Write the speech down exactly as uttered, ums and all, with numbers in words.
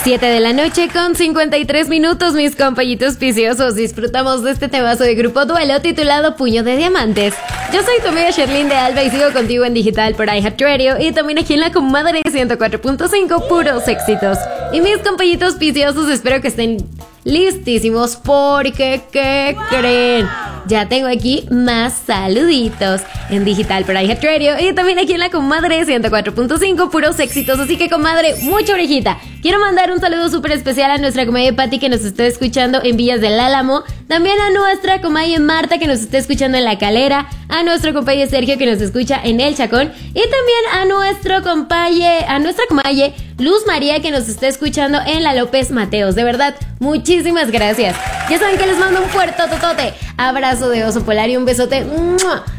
siete de la noche con cincuenta y tres minutos, mis compañitos viciosos. Disfrutamos de este temazo de Grupo Duelo titulado Puño de Diamantes. Yo soy tu amiga Sherlyn de Alba y sigo contigo en digital por iHeartRadio y también aquí en la comadre ciento cuatro punto cinco, puros éxitos. Y mis compañitos viciosos, espero que estén listísimos porque, ¿qué creen? Ya tengo aquí más saluditos en digital por iHeartRadio y también aquí en la comadre ciento cuatro punto cinco, puros éxitos. Así que, comadre, mucha orejita. Quiero mandar un saludo súper especial a nuestra comadre Patti, que nos está escuchando en Villas del Álamo. También a nuestra comadre Marta, que nos está escuchando en La Calera. A nuestro compañero Sergio, que nos escucha en El Chacón. Y también a nuestro compañero, a nuestra comadre Luz María, que nos está escuchando en La López Mateos. De verdad, muchísimas gracias. Ya saben que les mando un fuerte totote abrazo de oso polar y un besote. ¡Mua!